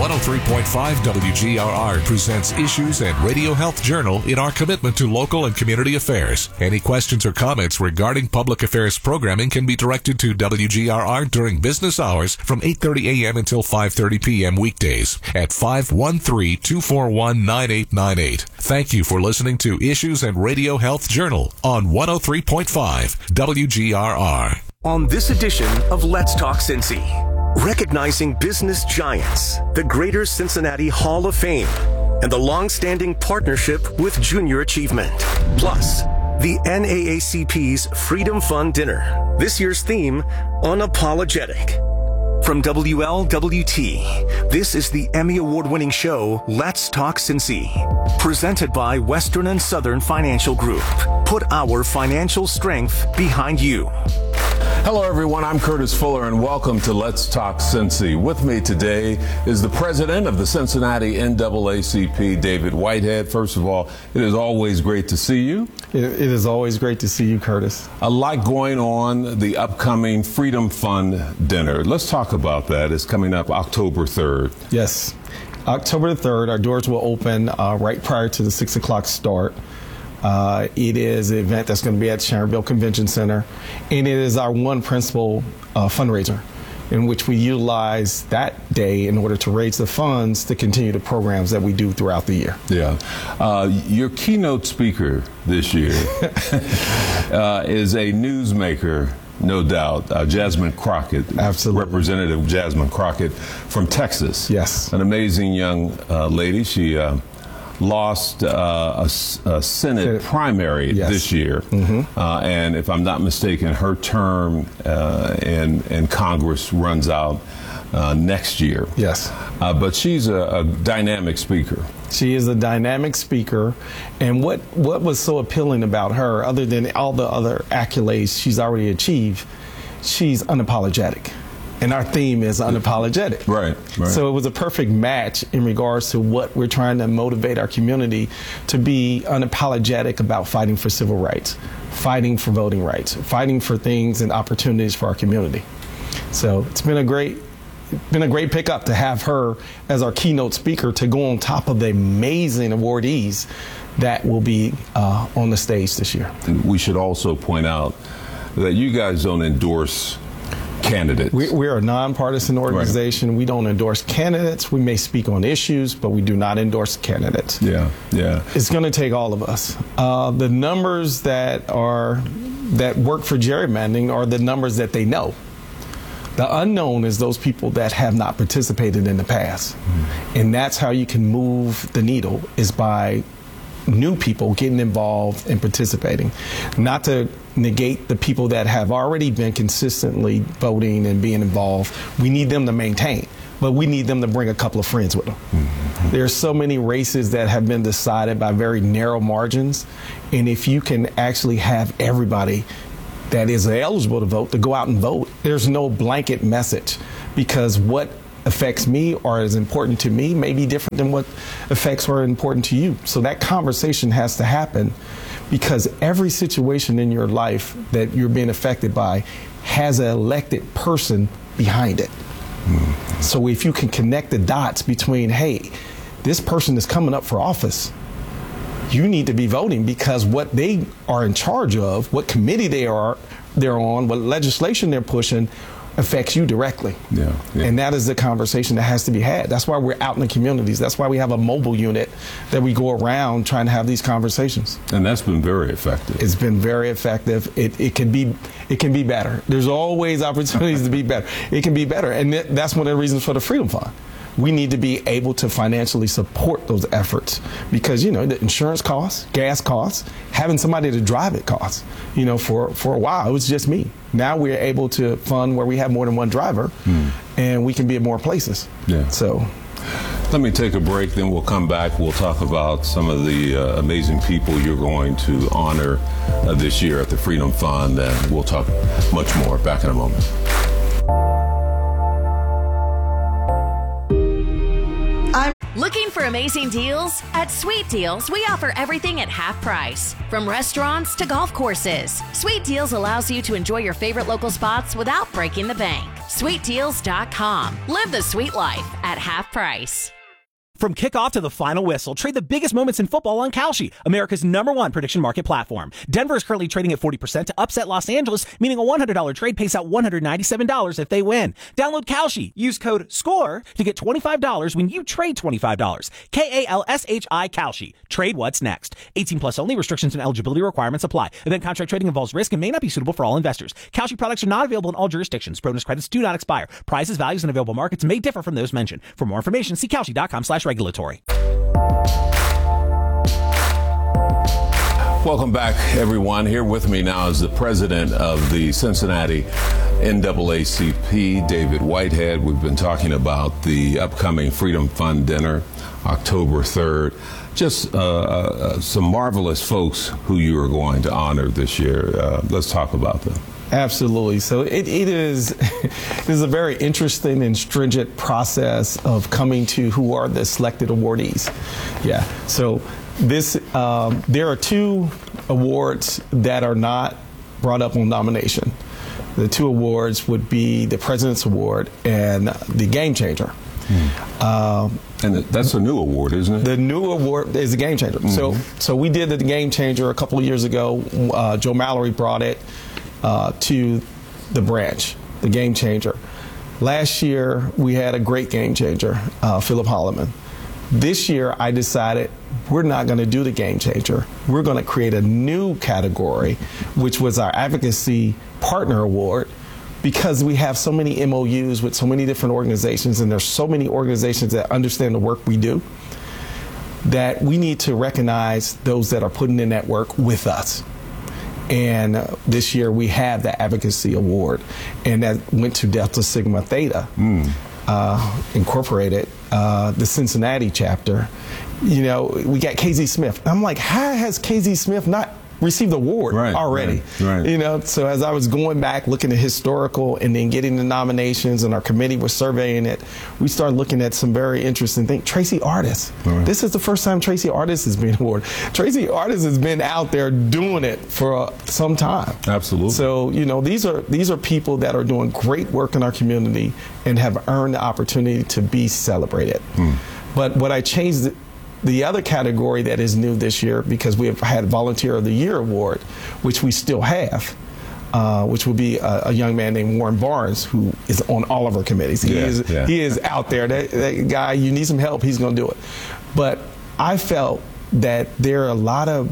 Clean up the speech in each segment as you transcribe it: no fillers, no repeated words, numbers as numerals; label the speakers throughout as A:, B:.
A: 103.5 WGRR presents Issues and Radio Health Journal in our commitment to local and community affairs. Any questions or comments regarding public affairs programming can be directed to WGRR during business hours from 8:30 a.m. until 5:30 p.m. weekdays at 513-241-9898. Thank you for listening to Issues and Radio Health Journal on 103.5 WGRR.
B: On this edition of Let's Talk Cincy, recognizing business giants, the Greater Cincinnati Hall of Fame, and the long-standing partnership with Junior Achievement. Plus, the NAACP's Freedom Fund Dinner. This year's theme, Unapologetic. From WLWT, this is the Emmy Award-winning show, Let's Talk Cincy. Presented by Western and Southern Financial Group. Put our financial strength behind you.
C: Hello, everyone. I'm Curtis Fuller, and welcome to Let's Talk Cincy. With me today is the president of the Cincinnati NAACP, David Whitehead. First of all, it is always great to see you.
D: It is always great to see you, Curtis.
C: A lot going on, the upcoming Freedom Fund Dinner. Let's talk about that. It's coming up October 3rd.
D: Yes. October the 3rd, our doors will open right prior to the 6 o'clock start. It is an event that's going to be at Sharonville Convention Center, and it is our one principal fundraiser in which we utilize that day in order to raise the funds to continue the programs that we do throughout the year.
C: Yeah. Your keynote speaker this year is a newsmaker, no doubt, Jasmine Crockett.
D: Absolutely.
C: Representative Jasmine Crockett from Texas.
D: Yes.
C: An amazing young lady. She lost a Senate primary this year. Mm-hmm. And if I'm not mistaken, her term in Congress runs out next year.
D: Yes.
C: But she's a dynamic speaker.
D: She is a dynamic speaker. And what was so appealing about her, other than all the other accolades she's already achieved, she's unapologetic. And our theme is unapologetic.
C: Right.
D: So it was a perfect match in regards to what we're trying to motivate our community to be unapologetic about fighting for civil rights, fighting for voting rights, fighting for things and opportunities for our community. So it's been a great pickup to have her as our keynote speaker to go on top of the amazing awardees that will be on the stage this year.
C: We should also point out that you guys don't endorse candidates.
D: We're a nonpartisan organization. Right. We don't endorse candidates. We may speak on issues, but we do not endorse candidates.
C: Yeah.
D: It's going to take all of us. The numbers that work for gerrymandering are the numbers that they know. The unknown is those people that have not participated in the past. Mm. And that's how you can move the needle, is by new people getting involved and participating. Not to negate the people that have already been consistently voting and being involved. We need them to maintain, but we need them to bring a couple of friends with them. Mm-hmm. There's so many races that have been decided by very narrow margins, and if you can actually have everybody that is eligible to vote to go out and vote, there's no blanket message, because what affects me or is important to me may be different than what affects or are important to you. So that conversation has to happen, because every situation in your life that you're being affected by has an elected person behind it. Mm-hmm. So if you can connect the dots between, hey, this person is coming up for office, you need to be voting because what they are in charge of, what committee they're on, what legislation they're pushing, affects you directly. Yeah. And that is the conversation that has to be had. That's why we're out in the communities. That's why we have a mobile unit that we go around trying to have these conversations.
C: And that's been very effective.
D: It's been very effective. It can be better. There's always opportunities to be better. It can be better. And that's one of the reasons for the Freedom Fund. We need to be able to financially support those efforts, because, the insurance costs, gas costs, having somebody to drive it costs. For a while, it was just me. Now we're able to fund where we have more than one driver, and we can be at more places. Yeah. So
C: let me take a break, then we'll come back. We'll talk about some of the amazing people you're going to honor this year at the Freedom Fund, and we'll talk much more. Back in a moment.
E: Looking for amazing deals? At Sweet Deals, we offer everything at half price. From restaurants to golf courses, Sweet Deals allows you to enjoy your favorite local spots without breaking the bank. SweetDeals.com. Live the sweet life at half price.
F: From kickoff to the final whistle, trade the biggest moments in football on Kalshi, America's #1 prediction market platform. Denver is currently trading at 40% to upset Los Angeles, meaning a $100 trade pays out $197 if they win. Download Kalshi. Use code SCORE to get $25 when you trade $25. KALSHI Kalshi. Trade what's next. 18 plus only. Restrictions and eligibility requirements apply. Event contract trading involves risk and may not be suitable for all investors. Kalshi products are not available in all jurisdictions. Bonus credits do not expire. Prices, values, and available markets may differ from those mentioned. For more information, see Kalshi.com/regulatory.
C: Welcome back, everyone. Here with me now is the president of the Cincinnati NAACP, David Whitehead. We've been talking about the upcoming Freedom Fund dinner, October 3rd. Just some marvelous folks who you are going to honor this year. Let's talk about them.
D: Absolutely. So it is a very interesting and stringent process of coming to who are the selected awardees. Yeah. So there are 2 awards that are not brought up on nomination. The 2 awards would be the President's Award and the Game Changer.
C: And that's a new award, isn't it?
D: The new award is a Game Changer. Mm-hmm. So we did the Game Changer a couple of years ago. Joe Mallory brought it to the branch, the Game Changer. Last year, we had a great Game Changer, Philip Holloman. This year, I decided we're not going to do the Game Changer. We're going to create a new category, which was our Advocacy Partner Award, because we have so many MOUs with so many different organizations, and there's so many organizations that understand the work we do, that we need to recognize those that are putting in that work with us. And this year we have the Advocacy Award, and that went to Delta Sigma Theta Incorporated, the Cincinnati chapter. You know, we got KZ Smith. I'm like, how has KZ Smith not received the award already?
C: Right.
D: You know, so as I was going back, looking at historical and then getting the nominations, and our committee was surveying it, we started looking at some very interesting things. Tracy Artis. Right. This is the first time Tracy Artis has been awarded. Tracy Artis has been out there doing it for some time.
C: Absolutely.
D: So, you know, these are people that are doing great work in our community and have earned the opportunity to be celebrated. But what I changed the other category that is new this year, because we have had Volunteer of the Year Award, which we still have, which will be a young man named Warren Barnes, who is on all of our committees. He is out there. That guy, you need some help, he's going to do it. But I felt that there are a lot of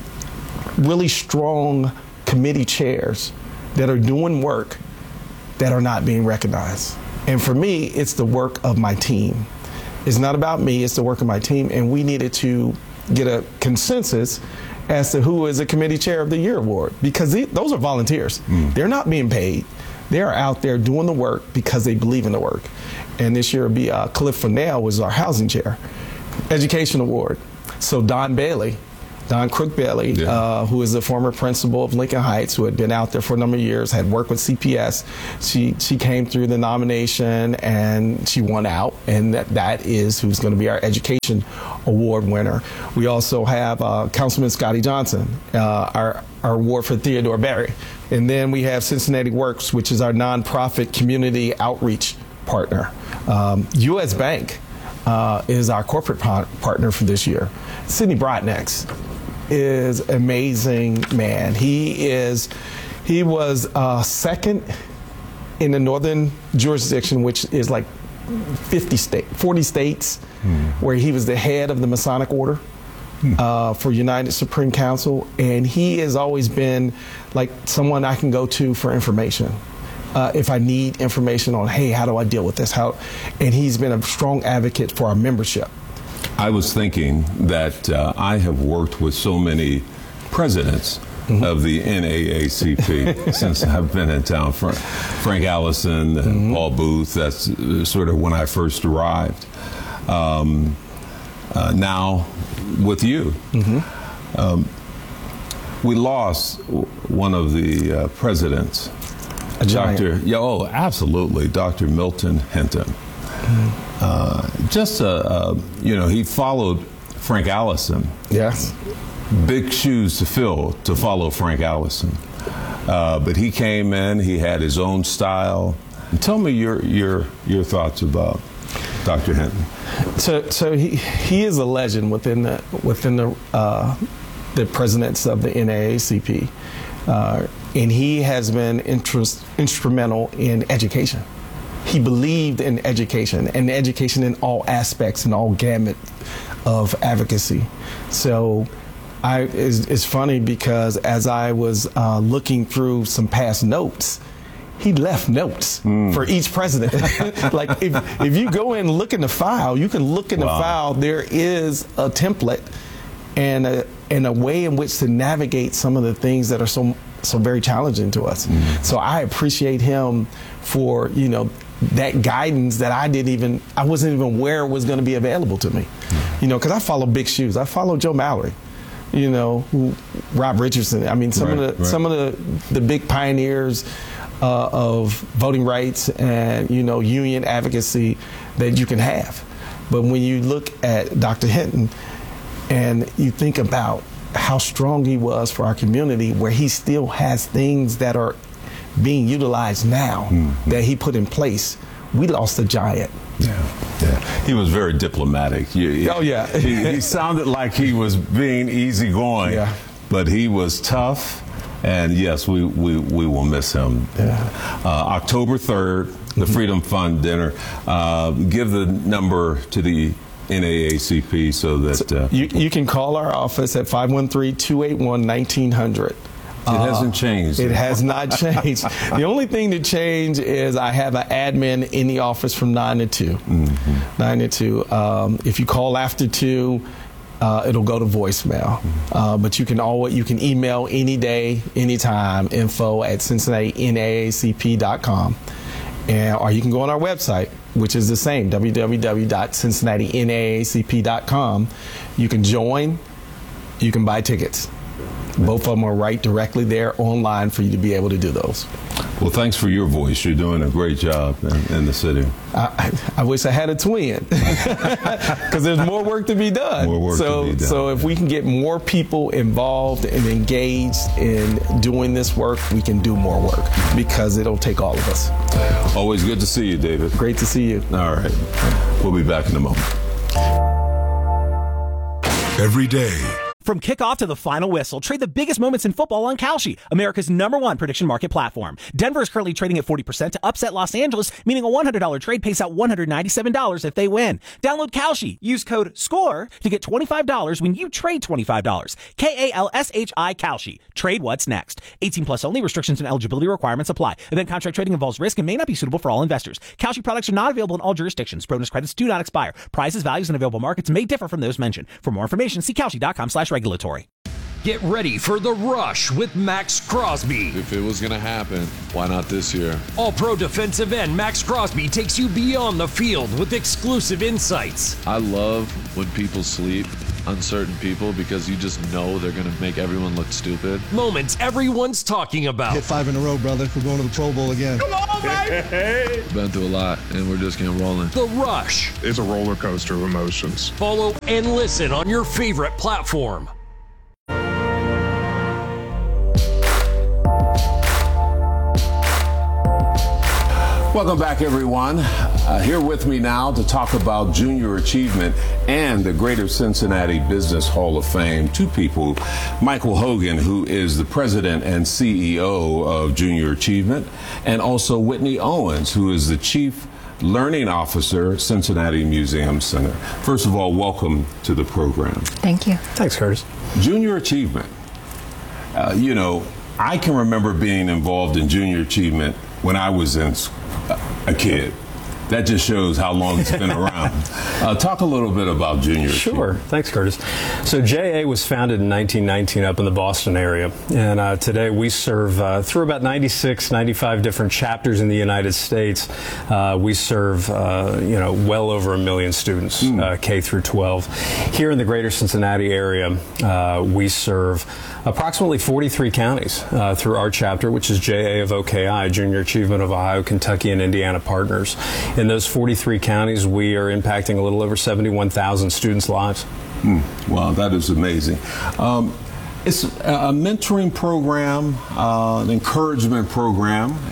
D: really strong committee chairs that are doing work that are not being recognized. And for me, it's the work of my team. It's not about me, it's the work of my team, and we needed to get a consensus as to who is a Committee Chair of the Year award, because those are volunteers. They're not being paid. They are out there doing the work because they believe in the work. And this year it'll be Cliff Fennell was our Housing Chair. Education Award. So Don Crook Bailey, who is the former principal of Lincoln Heights, who had been out there for a number of years, had worked with CPS. She came through the nomination and she won out, and that is who's going to be our Education Award winner. We also have Councilman Scotty Johnson, our award for Theodore Berry. And then we have Cincinnati Works, which is our nonprofit community outreach partner. U.S. Bank is our corporate partner for this year. Sidney Brodnex is amazing man. He was second in the northern jurisdiction, which is like 40 states, where he was the head of the Masonic Order for United Supreme Council, and he has always been like someone I can go to for information. If I need information on, hey, how do I deal with this? And he's been a strong advocate for our membership.
C: I was thinking that I have worked with so many presidents of the NAACP since I've been in town. Frank Allison and Paul Booth, that's sort of when I first arrived. Now with you. We lost one of the presidents. Absolutely, Dr. Milton Hinton. He followed Frank Allison.
D: Yes.
C: Big shoes to fill to follow Frank Allison. But he came in, he had his own style, Tell me your thoughts about Dr. Hinton.
D: So he is a legend within the presidents of the NAACP, and he has been instrumental in education. He believed in education, and education in all aspects and all gamut of advocacy. So it's funny because as I was looking through some past notes, he left notes for each president. Like if you go in and look in the file, you can look in the file. There is a template and a way in which to navigate some of the things that are so very challenging to us. So I appreciate him for that guidance that I wasn't even aware was going to be available to me. Because I follow big shoes. I follow Joe Mallory. Rob Richardson. I mean, some of the big pioneers of voting rights and union advocacy that you can have. But when you look at Dr. Hinton and you think about how strong he was for our community, where he still has things that are being utilized now that he put in place, we lost a giant.
C: Yeah. He was very diplomatic. He sounded like he was being easygoing, but he was tough. And yes, we will miss him. October 3rd, the Freedom Fund dinner. Give the number to the NAACP so that
D: you can call our office at 513-281-1900.
C: It hasn't changed.
D: It has not changed. The only thing to change is I have an admin in the office from 9 to 2. 9 to 2. If you call after 2, it'll go to voicemail. But you can email any day, anytime, info@CincinnatiNAACP.com. Or you can go on our website, which is the same, www.CincinnatiNAACP.com. You can join, you can buy tickets. Both of them are right directly there online for you to be able to do those.
C: Well, thanks for your voice. You're doing a great job in the city.
D: I wish I had a twin because there's more work to be done. So if we can get more people involved and engaged in doing this work, we can do more work because it'll take all of us.
C: Always good to see you, David.
D: Great to see you.
C: All right. We'll be back in a moment.
A: Every day.
F: From kickoff to the final whistle, trade the biggest moments in football on Kalshi, America's #1 prediction market platform. Denver is currently trading at 40% to upset Los Angeles, meaning a $100 trade pays out $197 if they win. Download Kalshi. Use code SCORE to get $25 when you trade $25. KALSHI Kalshi. Trade what's next. 18 plus only. Restrictions and eligibility requirements apply. Event contract trading involves risk and may not be suitable for all investors. Kalshi products are not available in all jurisdictions. Bonus credits do not expire. Prices, values, and available markets may differ from those mentioned. For more information, see Kalshi.com/regulatory.
G: Get ready for The Rush with Max Crosby.
H: If it was going to happen, why not this year?
G: All-Pro defensive end Max Crosby takes you beyond the field with exclusive insights.
H: I love when people sleep on certain people because you just know they're going to make everyone look stupid.
G: Moments everyone's talking about.
I: Hit 5 in a row, brother. We're going to the Pro Bowl again.
G: Come on, baby!
H: Been through a lot, and we're just getting rolling.
G: The Rush.
J: It's a roller coaster of emotions.
G: Follow and listen on your favorite platform.
C: Welcome back, everyone. Here with me now to talk about junior achievement and the Greater Cincinnati Business Hall of Fame. Two people, Michael Hogan, who is the president and CEO of Junior Achievement, and also Whitney Owens, who is the chief learning officer, Cincinnati Museum Center. First of all, welcome to the program.
K: Thank you.
L: Thanks, Curtis.
C: Junior Achievement. I can remember being involved in Junior Achievement when I was a kid. That just shows how long it's been around. Talk a little bit about Junior Achievement.
L: Sure. Thanks, Curtis. So JA was founded in 1919 up in the Boston area. And today we serve through about 96, 95 different chapters in the United States. We serve, well over 1 million students, K through 12. Here in the Greater Cincinnati area, we serve approximately 43 counties through our chapter, which is JA of OKI, Junior Achievement of Ohio, Kentucky, and Indiana Partners. In those 43 counties, we are impacting a little over 71,000 students' lives.
C: Wow, that is amazing. It's a mentoring program, an encouragement program.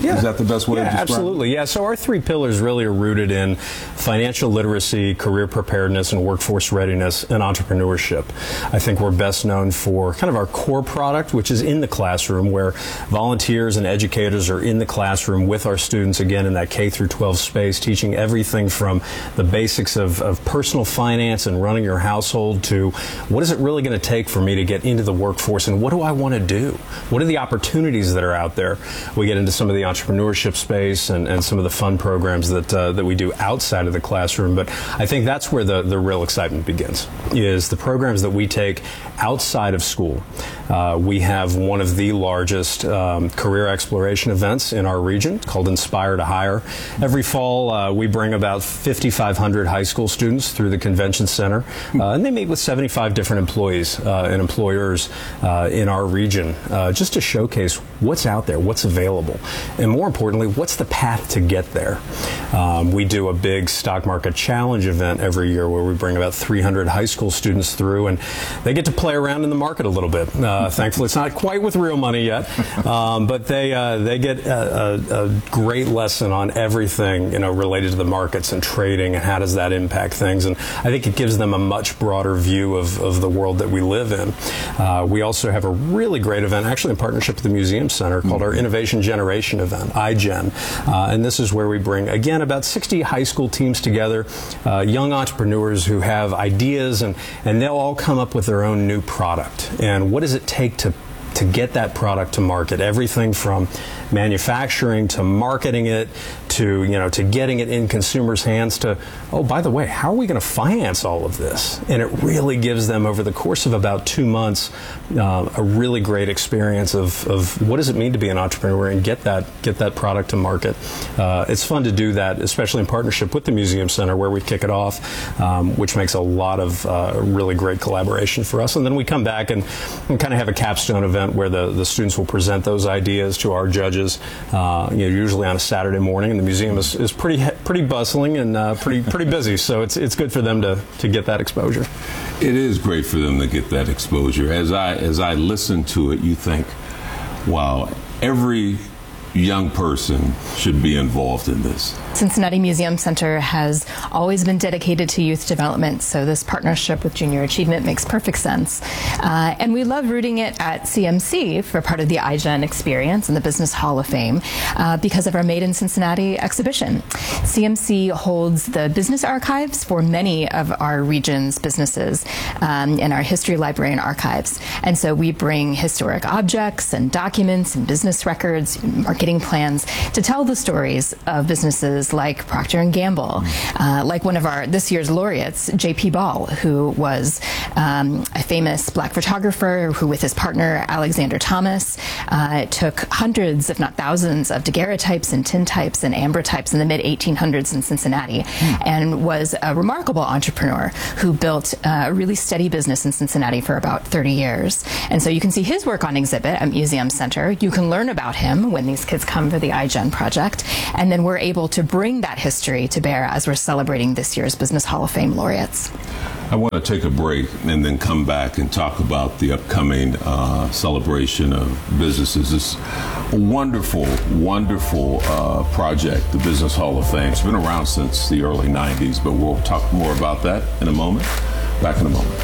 C: Is that the best way to describe
L: absolutely.
C: it?
L: Yeah, so our 3 pillars really are rooted in financial literacy, career preparedness, and workforce readiness and entrepreneurship. I think we're best known for kind of our core product, which is in the classroom, where volunteers and educators are in the classroom with our students, again, in that K through 12 space, teaching everything from the basics of personal finance and running your household to what is it really going to take for me to get into the workforce and what do I want to do? What are the opportunities that are out there? We get into some of the entrepreneurship space and some of the fun programs that we do outside of the classroom, but I think that's where the real excitement begins, is the programs that we take outside of school. We have one of the largest career exploration events in our region called Inspire to Hire. Every fall, we bring about 5,500 high school students through the convention center, and they meet with 75 different employees and employers in our region just to showcase what's out there, what's available, and more importantly, what's the path to get there. We do a big stock market challenge event every year where we bring about 300 high school students through, and they get to play around in the market a little bit. Thankfully, it's not quite with real money yet, but they get a great lesson on everything related to the markets and trading and how does that impact things. And I think it gives them a much broader view of the world that we live in. We also have a really great event, actually in partnership with the Museum Center, called our Innovation Generation event, iGen. And this is where we bring, again, about 60 high school teams together, young entrepreneurs who have ideas, and they'll all come up with their own new product. And what does it take to get that product to market? Everything from manufacturing to marketing it to getting it in consumers' hands to, oh, by the way, how are we going to finance all of this? And it really gives them, over the course of about 2 months, a really great experience of what does it mean to be an entrepreneur and get that product to market. It's fun to do that, especially in partnership with the Museum Center, where we kick it off, which makes a lot of really great collaboration for us. And then we come back and kind of have a capstone event where the students will present those ideas to our judges, usually on a Saturday morning. And the museum is pretty bustling and pretty busy, so it's good for them to get that exposure.
C: It is great for them to get that exposure. As I listen to it, you think, wow, every young person should be involved in this.
K: Cincinnati Museum Center has always been dedicated to youth development, so this partnership with Junior Achievement makes perfect sense. And we love rooting it at CMC for part of the iGen experience and the Business Hall of Fame because of our Made in Cincinnati exhibition. CMC holds the business archives for many of our region's businesses in our history library and archives. And so we bring historic objects and documents and business records, marketing plans to tell the stories of businesses like Procter & Gamble, like one of this year's laureates, J.P. Ball, who was a famous black photographer who, with his partner Alexander Thomas, took hundreds, if not thousands, of daguerreotypes and tintypes and ambrotypes in the mid-1800s in Cincinnati, and was a remarkable entrepreneur who built a really steady business in Cincinnati for about 30 years. And so you can see his work on exhibit at Museum Center. You can learn about him when these kids come for the iGen project, and then we're able to bring that history to bear as we're celebrating this year's Business Hall of Fame laureates.
C: I want to take a break and then come back and talk about the upcoming celebration of businesses. This wonderful, wonderful project, the Business Hall of Fame. It's been around since the early 90s, but we'll talk more about that in a moment. Back in a moment.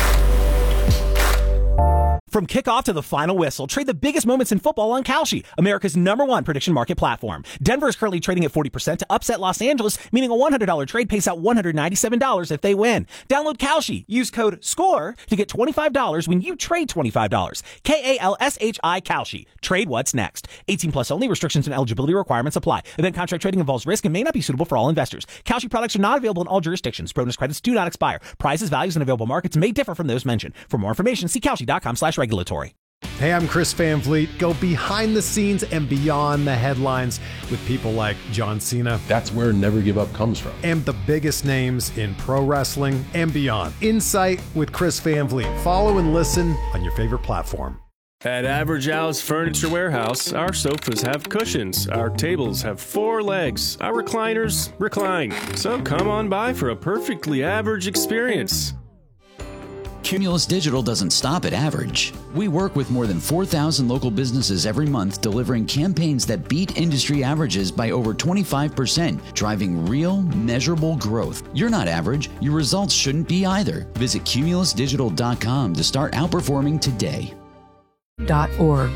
F: From kickoff to the final whistle, trade the biggest moments in football on Kalshi, America's #1 prediction market platform. Denver is currently trading at 40% to upset Los Angeles, meaning a $100 trade pays out $197 if they win. Download Kalshi. Use code SCORE to get $25 when you trade $25. KALSHI Kalshi. Trade what's next. 18 plus only. Restrictions and eligibility requirements apply. Event contract trading involves risk and may not be suitable for all investors. Kalshi products are not available in all jurisdictions. Bonus credits do not expire. Prices, values, and available markets may differ from those mentioned. For more information, see Kalshi.com/regulatory.
M: Hey, I'm Chris Van Vliet. Go behind the scenes and beyond the headlines with people like John Cena.
N: That's where Never Give Up comes from.
M: And the biggest names in pro wrestling and beyond. Insight with Chris Van Vliet. Follow and listen on your favorite platform.
O: At Average Al's Furniture Warehouse, our sofas have cushions, our tables have 4 legs, our recliners recline. So come on by for a perfectly average experience.
P: Cumulus Digital doesn't stop at average. We work with more than 4,000 local businesses every month, delivering campaigns that beat industry averages by over 25%, driving real, measurable growth. You're not average. Your results shouldn't be either. Visit cumulusdigital.com to start outperforming today.
Q: .org.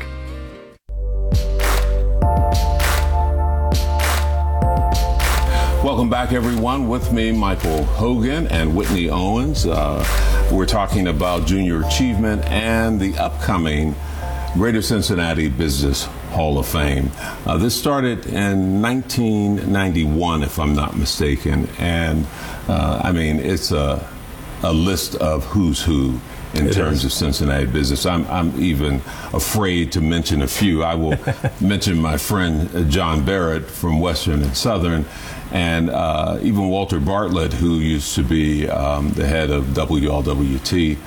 C: Welcome back, everyone. With me, Michael Hogan and Whitney Owens. We're talking about junior achievement and the upcoming Greater Cincinnati Business Hall of Fame. This started in 1991, if I'm not mistaken, and I mean, it's a list of who's who in terms of Cincinnati business. I'm even afraid to mention a few. I will mention my friend John Barrett from Western and Southern, and even Walter Bartlett, who used to be the head of WLWT.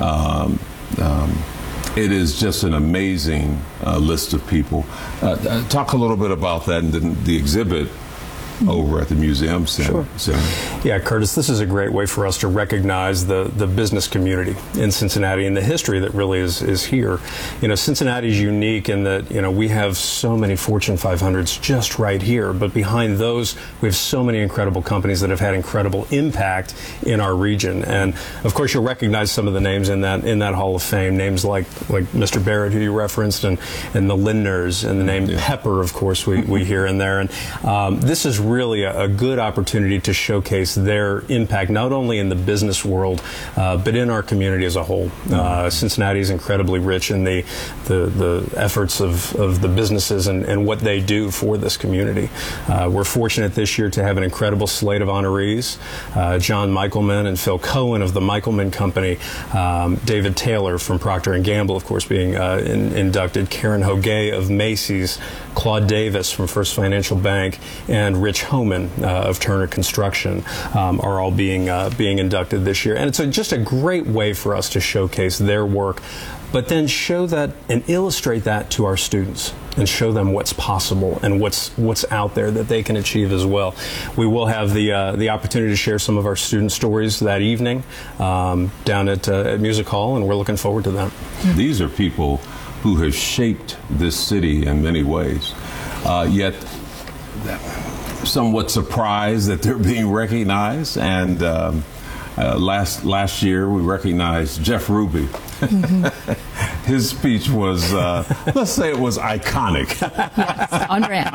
C: It is just an amazing list of people. Talk a little bit about that and then the exhibit over at the museum center.
L: Sure. Yeah, Curtis, this is a great way for us to recognize the business community in Cincinnati and the history that really is here. You know, Cincinnati is unique in that, you know, we have so many Fortune 500s just right here, but behind those, we have so many incredible companies that have had incredible impact in our region. And of course, you'll recognize some of the names in that Hall of Fame, names like Mr. Barrett, who you referenced, and the Lindners, and the name Pepper, of course, we hear in there. And this is really a good opportunity to showcase their impact, not only in the business world, but in our community as a whole. Cincinnati is incredibly rich in the efforts of the businesses and what they do for this community. We're fortunate this year to have an incredible slate of honorees. John Michelman and Phil Cohen of the Michelman Company, David Taylor from Procter & Gamble, of course, being inducted, Karen Hogue of Macy's, Claude Davis from First Financial Bank, and Rich Homan of Turner Construction are all being inducted this year. And it's just a great way for us to showcase their work, but then show that and illustrate that to our students and show them what's possible and what's out there that they can achieve as well. We will have the opportunity to share some of our student stories that evening down at Music Hall, and we're looking forward to that.
C: These are people who have shaped this city in many ways, yet somewhat surprised that they're being recognized. And last year we recognized Jeff Ruby. His speech was, let's say it was iconic.
K: Yes, on brand.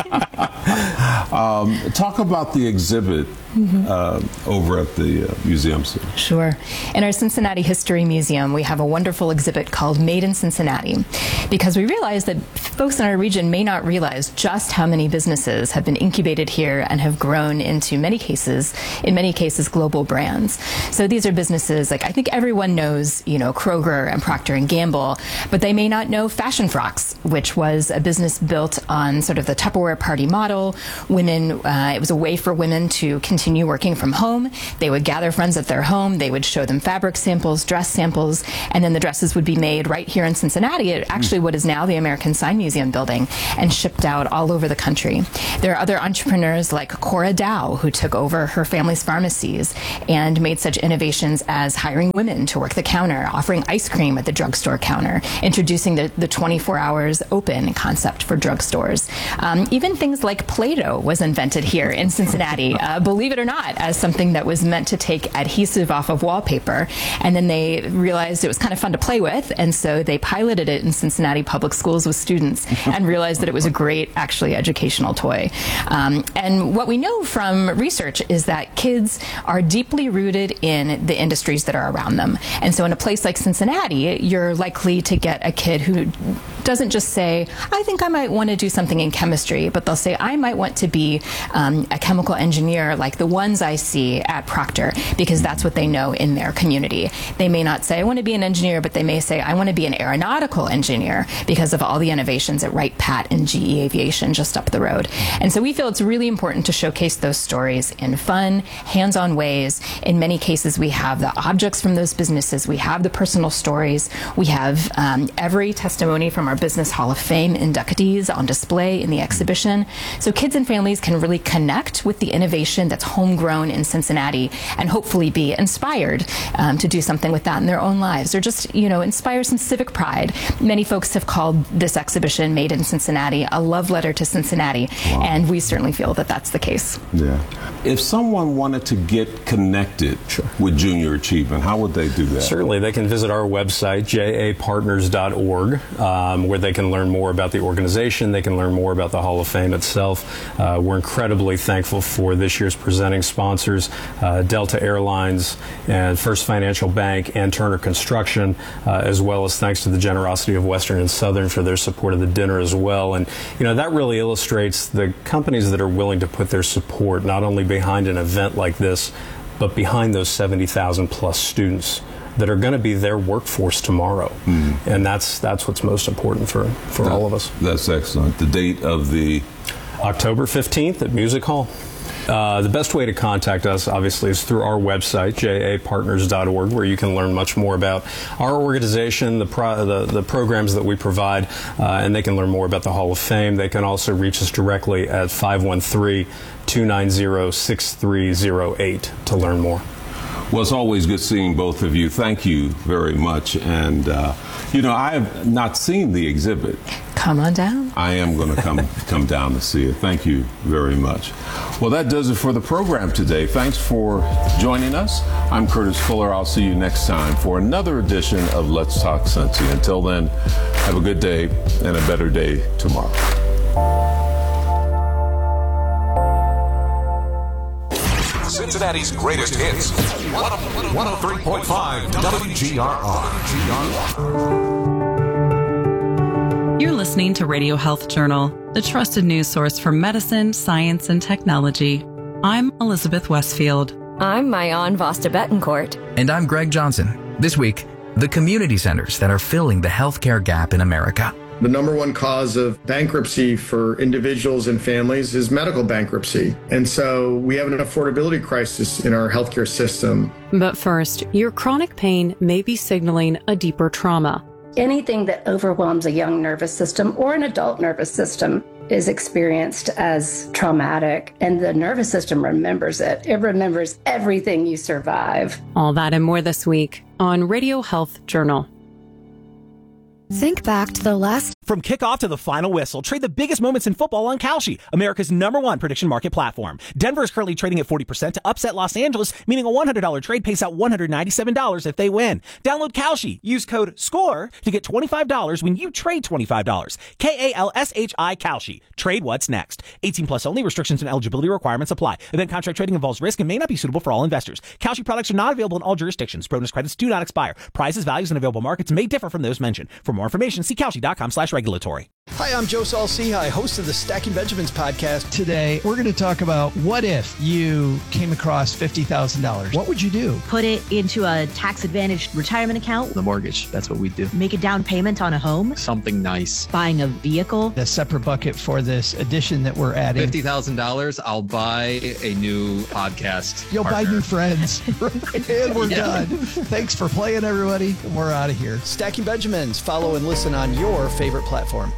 C: Talk about the exhibit over at the museum center.
K: Sure. In our Cincinnati History Museum, we have a wonderful exhibit called Made in Cincinnati, because we realize that folks in our region may not realize just how many businesses have been incubated here and have grown into, in many cases, global brands. So these are businesses like, I think everyone knows, you know, Kroger and Procter & Gamble, but they may not know Fashion Frocks, which was a business built on sort of the Tupperware party model. Women, it was a way for women to continue working from home. They would gather friends at their home. They would show them fabric samples, dress samples, and then the dresses would be made right here in Cincinnati at actually what is now the American Sign Museum building and shipped out all over the country. There are other entrepreneurs like Cora Dow, who took over her family's pharmacies and made such innovations as hiring women to work the counter, offering ice cream at the drugstore counter, introducing the 24 hours open concept for drugstores. Even things like Play-Doh was invented here in Cincinnati, believe it or not, as something that was meant to take adhesive off of wallpaper. And then they realized it was kind of fun to play with, and so they piloted it in Cincinnati public schools with students and realized that it was a great, actually, educational toy. And what we know from research is that kids are deeply rooted in the industries that are around them. And so in a place like Cincinnati, you're likely to get a kid who doesn't just say, I think I might want to do something in chemistry, but they'll say, I might want to be a chemical engineer like the ones I see at Procter, because that's what they know in their community. They may not say, I want to be an engineer, but they may say, I want to be an aeronautical engineer because of all the innovations at Wright Pat and GE Aviation just up the road. And so we feel it's really important to showcase those stories in fun, hands-on ways. In many cases, we have the objects from those businesses. We have the personal stories. We have every testimony from our our Business Hall of Fame inductees on display in the exhibition. So kids and families can really connect with the innovation that's homegrown in Cincinnati and hopefully be inspired to do something with that in their own lives, or just, inspire some civic pride. Many folks have called this exhibition, Made in Cincinnati, a love letter to Cincinnati, and we certainly feel that that's the case.
C: Yeah. If someone wanted to get connected with Junior Achievement, how would they do that?
L: Certainly, they can visit our website, japartners.org, where they can learn more about the organization. They can learn more about the Hall of Fame itself. We're incredibly thankful for this year's presenting sponsors, Delta Airlines and First Financial Bank and Turner Construction, as well as thanks to the generosity of Western and Southern for their support of the dinner as well. And, that really illustrates the companies that are willing to put their support not only behind an event like this, but behind those 70,000 plus students that are going to be their workforce tomorrow. And that's what's most important for all of us.
C: That's excellent. The date of the
L: October 15th at Music Hall. The best way to contact us, obviously, is through our website, japartners.org, where you can learn much more about our organization, the programs that we provide, and they can learn more about the Hall of Fame. They can also reach us directly at 513-290-6308 to learn more.
C: Well, it's always good seeing both of you. Thank you very much. And, I have not seen the exhibit.
K: Come on down.
C: I am going to come down to see it. Thank you very much. Well, that does it for the program today. Thanks for joining us. I'm Curtis Fuller. I'll see you next time for another edition of Let's Talk Cincy. Until then, have a good day and a better day tomorrow.
A: Cincinnati's greatest hits. 103.5 WGRR.
R: You're listening to Radio Health Journal, the trusted news source for medicine, science, and technology. I'm Elizabeth Westfield.
S: I'm Mayan Vasta Betancourt.
T: And I'm Greg Johnson. This week, the community centers that are filling the healthcare gap in America.
U: The number one cause of bankruptcy for individuals and families is medical bankruptcy. And so we have an affordability crisis in our healthcare system.
R: But first, your chronic pain may be signaling a deeper trauma.
V: Anything that overwhelms a young nervous system or an adult nervous system is experienced as traumatic, and the nervous system remembers it. It remembers everything you survive.
R: All that and more this week on Radio Health Journal.
S: Think back to the last...
F: From kickoff to the final whistle, trade the biggest moments in football on Kalshi, America's #1 prediction market platform. Denver is currently trading at 40% to upset Los Angeles, meaning a $100 trade pays out $197 if they win. Download Kalshi. Use code SCORE to get $25 when you trade $25. KALSHI Kalshi. Trade what's next. 18 plus only. Restrictions and eligibility requirements apply. Event contract trading involves risk and may not be suitable for all investors. Kalshi products are not available in all jurisdictions. Bonus credits do not expire. Prices, values, and available markets may differ from those mentioned. For more information, see Kalshi.com/regulatory.
W: Hi, I'm Joe Saul-Sehy, host of the Stacking Benjamins podcast.
I: Today, we're going to talk about what if you came across $50,000? What would you do?
X: Put it into a tax-advantaged retirement account.
Y: The mortgage, that's what we do.
X: Make a down payment on a home.
Y: Something nice.
X: Buying a vehicle.
I: A separate bucket for this addition that we're adding.
Y: $50,000, I'll buy a new podcast
I: You'll
Y: partner.
I: buy new friends. And we're done. Thanks for playing, everybody. We're out of here.
W: Stacking Benjamins. Follow and listen on your favorite platform.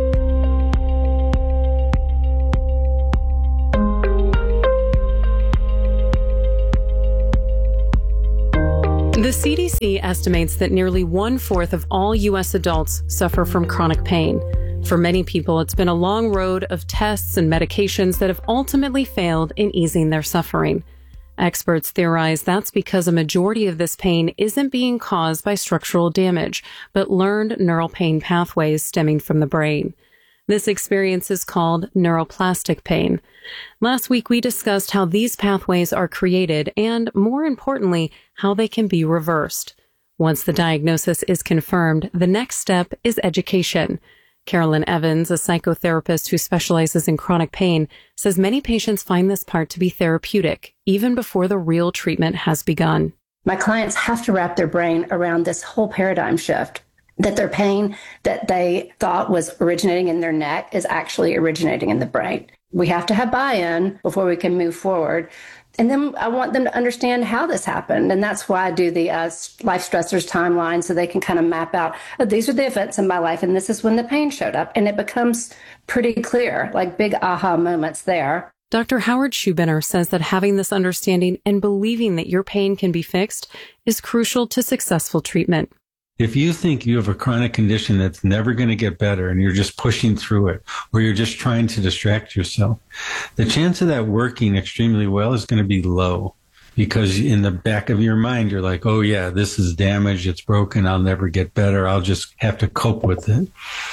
R: The CDC estimates that nearly 1/4 of all U.S. adults suffer from chronic pain. For many people, it's been a long road of tests and medications that have ultimately failed in easing their suffering. Experts theorize that's because a majority of this pain isn't being caused by structural damage, but learned neural pain pathways stemming from the brain. This experience is called neuroplastic pain. Last week, we discussed how these pathways are created and, more importantly, how they can be reversed. Once the diagnosis is confirmed, the next step is education. Carolyn Evans, a psychotherapist who specializes in chronic pain, says many patients find this part to be therapeutic, even before the real treatment has begun.
V: My clients have to wrap their brain around this whole paradigm shift, that their pain that they thought was originating in their neck is actually originating in the brain. We have to have buy-in before we can move forward. And then I want them to understand how this happened. And that's why I do the life stressors timeline, so they can kind of map out, oh, these are the events in my life, and this is when the pain showed up. And it becomes pretty clear, like big aha moments there.
R: Dr. Howard Schubiner says that having this understanding and believing that your pain can be fixed is crucial to successful treatment.
B: If you think you have a chronic condition that's never going to get better and you're just pushing through it, or you're just trying to distract yourself, the chance of that working extremely well is going to be low, because in the back of your mind, you're like, oh yeah, this is damaged. It's broken. I'll never get better. I'll just have to cope with it.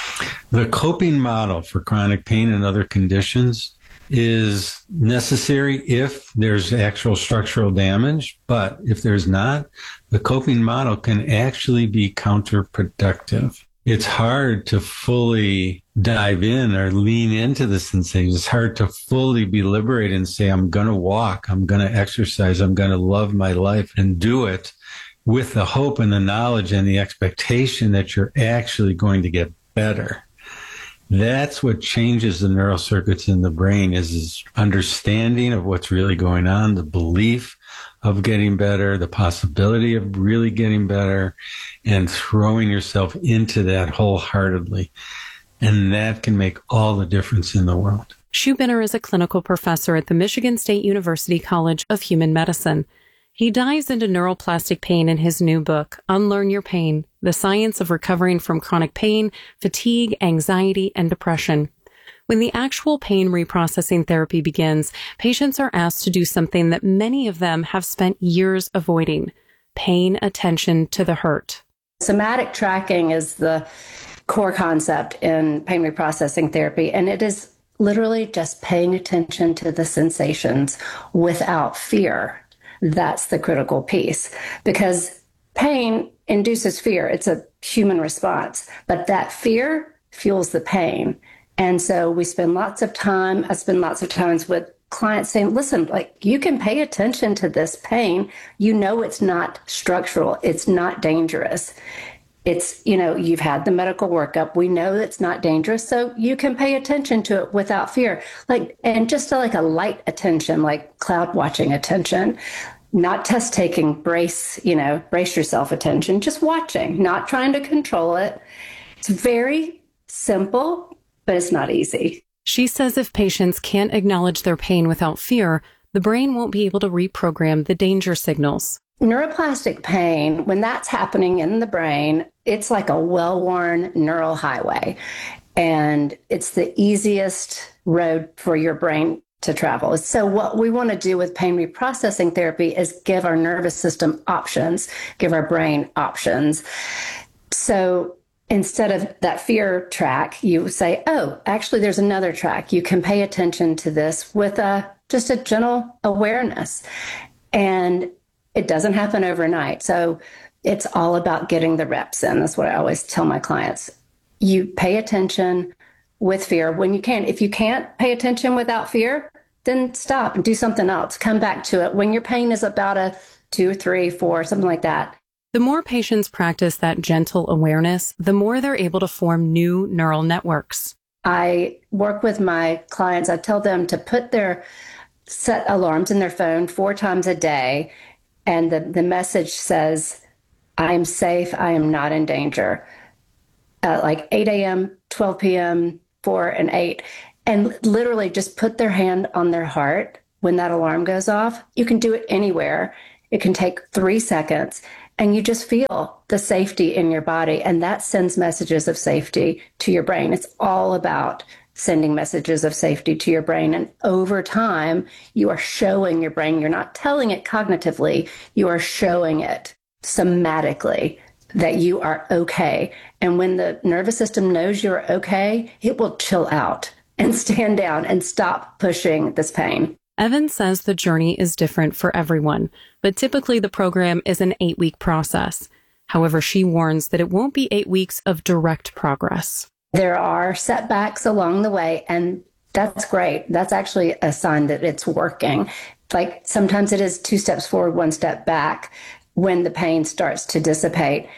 B: The coping model for chronic pain and other conditions is necessary if there's actual structural damage, but if there's not, the coping model can actually be counterproductive. It's hard to fully dive in or lean into the sensation. It's hard to fully be liberated and say, I'm going to walk, I'm going to exercise, I'm going to love my life and do it with the hope and the knowledge and the expectation that you're actually going to get better. That's what changes the neural circuits in the brain, is understanding of what's really going on, the belief of getting better, the possibility of really getting better, and throwing yourself into that wholeheartedly. And that can make all the difference in the world.
R: Schubiner is a clinical professor at the Michigan State University College of Human Medicine. He dives into neuroplastic pain in his new book, Unlearn Your Pain, The Science of Recovering from Chronic Pain, Fatigue, Anxiety, and Depression. When the actual pain reprocessing therapy begins, patients are asked to do something that many of them have spent years avoiding: paying attention to the hurt.
V: Somatic tracking is the core concept in pain reprocessing therapy, and it is literally just paying attention to the sensations without fear. That's the critical piece, because pain induces fear. It's a human response, but that fear fuels the pain. And so I spend lots of times with clients saying, listen, like, you can pay attention to this pain. You know, it's not structural. It's not dangerous. It's, you've had the medical workup. We know it's not dangerous. So you can pay attention to it without fear. And just like a light attention, like cloud watching attention, not test taking, brace yourself attention, just watching, not trying to control it. It's very simple, but it's not easy.
R: She says if patients can't acknowledge their pain without fear, the brain won't be able to reprogram the danger signals.
V: Neuroplastic pain, when that's happening in the brain, it's like a well-worn neural highway. And it's the easiest road for your brain to travel. So what we want to do with pain reprocessing therapy is give our nervous system options, give our brain options. So instead of that fear track, you say, oh, actually, there's another track. You can pay attention to this with just a gentle awareness. And it doesn't happen overnight. So it's all about getting the reps in. That's what I always tell my clients. You pay attention with fear when you can. If you can't pay attention without fear, then stop and do something else. Come back to it when your pain is about a 2, 3, 4, something like that.
R: The more patients practice that gentle awareness, the more they're able to form new neural networks.
V: I work with my clients. I tell them to set alarms in their phone 4 times a day. And the message says, I am safe, I am not in danger. Like 8 a.m., 12 p.m., 4 and 8. And literally just put their hand on their heart when that alarm goes off. You can do it anywhere. It can take 3 seconds. And you just feel the safety in your body. And that sends messages of safety to your brain. It's all about sending messages of safety to your brain. And over time, you are showing your brain, you're not telling it cognitively, you are showing it somatically that you are okay. And when the nervous system knows you're okay, it will chill out and stand down and stop pushing this pain.
R: Evan says the journey is different for everyone, but typically the program is an 8-week process. However, she warns that it won't be 8 weeks of direct progress.
V: There are setbacks along the way, and that's great. That's actually a sign that it's working. Like sometimes it is 2 steps forward, 1 step back when the pain starts to dissipate.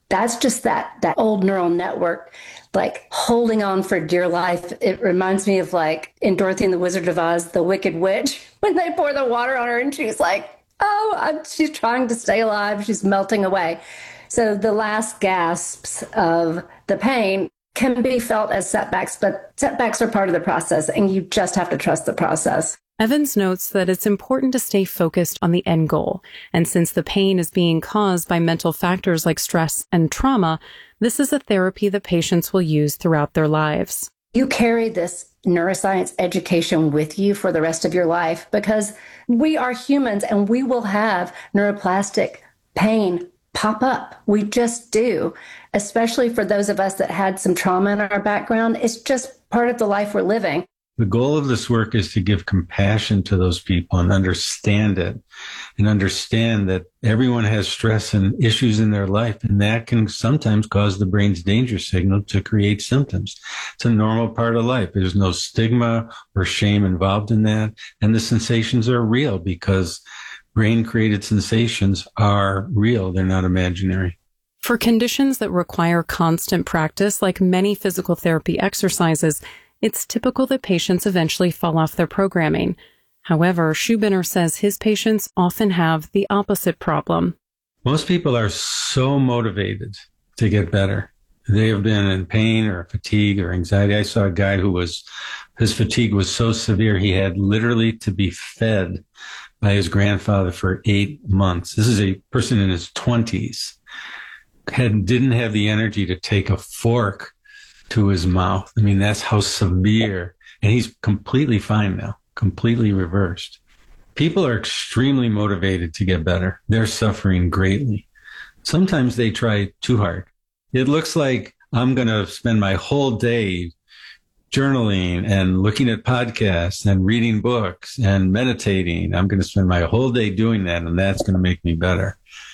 V: That's just that old neural network, like holding on for dear life. It reminds me of like in Dorothy and the Wizard of Oz, the Wicked Witch, when they pour the water on her and she's like, she's trying to stay alive. She's melting away. So the last gasps of the pain can be felt as setbacks, but setbacks are part of the process, and you just have to trust the process.
R: Evans notes that it's important to stay focused on the end goal. And since the pain is being caused by mental factors like stress and trauma, this is a therapy that patients will use throughout their lives.
V: You carry this neuroscience education with you for the rest of your life because we are humans and we will have neuroplastic pain pop up. We just do, especially for those of us that had some trauma in our background. It's just part of the life we're living.
B: The goal of this work is to give compassion to those people and understand it, and understand that everyone has stress and issues in their life, and that can sometimes cause the brain's danger signal to create symptoms. It's a normal part of life. There's no stigma or shame involved in that, and the sensations are real because brain-created sensations are real. They're not imaginary.
R: For conditions that require constant practice, like many physical therapy exercises, it's typical that patients eventually fall off their programming. However, Schubiner says his patients often have the opposite problem.
B: Most people are so motivated to get better. They have been in pain or fatigue or anxiety. I saw a guy his fatigue was so severe, he had literally to be fed by his grandfather for 8 months. This is a person in his 20s, didn't have the energy to take a fork to his mouth. I mean, that's how severe. And he's completely fine now, completely reversed. People are extremely motivated to get better. They're suffering greatly. Sometimes they try too hard. It looks like I'm going to spend my whole day journaling and looking at podcasts and reading books and meditating. I'm going to spend my whole day doing that, and that's going to make me better.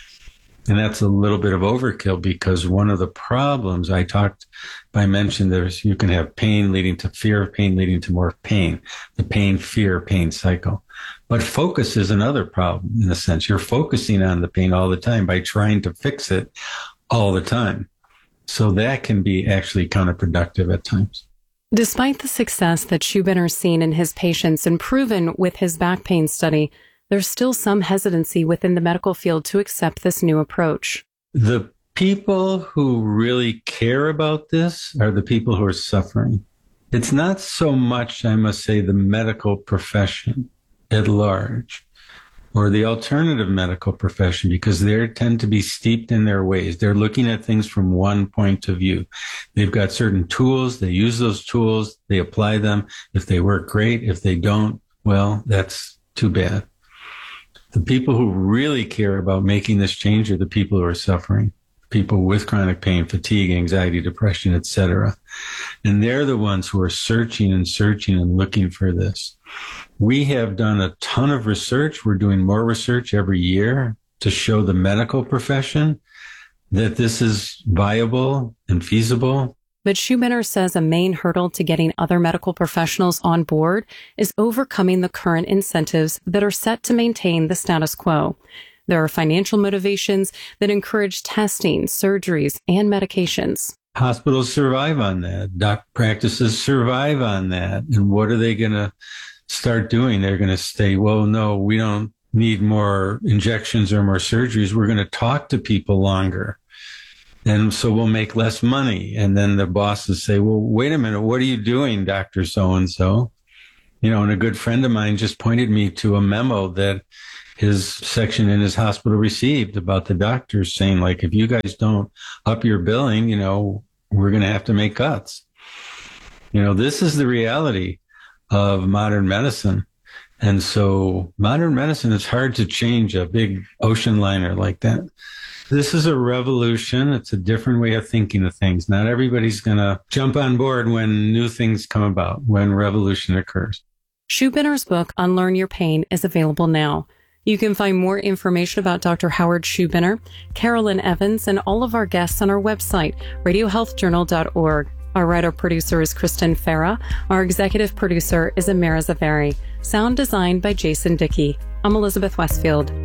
B: And that's a little bit of overkill, because one of the problems I mentioned you can have pain leading to fear of pain, leading to more pain, the pain, fear, pain cycle. But focus is another problem in a sense. You're focusing on the pain all the time by trying to fix it all the time. So that can be actually counterproductive at times.
R: Despite the success that Schubiner's seen in his patients and proven with his back pain study, there's still some hesitancy within the medical field to accept this new approach.
B: The people who really care about this are the people who are suffering. It's not so much, I must say, the medical profession at large or the alternative medical profession, because they tend to be steeped in their ways. They're looking at things from one point of view. They've got certain tools. They use those tools. They apply them. If they work, great. If they don't, well, that's too bad. The people who really care about making this change are the people who are suffering, people with chronic pain, fatigue, anxiety, depression, etc. And they're the ones who are searching and looking for this. We have done a ton of research. We're doing more research every year to show the medical profession that this is viable and feasible.
R: But Schubiner says a main hurdle to getting other medical professionals on board is overcoming the current incentives that are set to maintain the status quo. There are financial motivations that encourage testing, surgeries, and medications.
B: Hospitals survive on that. Doc practices survive on that. And what are they going to start doing? They're going to say, well, no, we don't need more injections or more surgeries. We're going to talk to people longer. And so we'll make less money. And then the bosses say, well, wait a minute, what are you doing, Dr. So-and-so? And a good friend of mine just pointed me to a memo that his section in his hospital received about the doctors saying, like, if you guys don't up your billing, we're going to have to make cuts. This is the reality of modern medicine. And so modern medicine, it's hard to change a big ocean liner like that. This is a revolution. It's a different way of thinking of things. Not everybody's going to jump on board when new things come about, when revolution occurs.
R: Schubiner's book, Unlearn Your Pain, is available now. You can find more information about Dr. Howard Schubiner, Carolyn Evans, and all of our guests on our website, radiohealthjournal.org. Our writer-producer is Kristen Farah. Our executive producer is Amira Zaveri. Sound designed by Jason Dickey. I'm Elizabeth Westfield.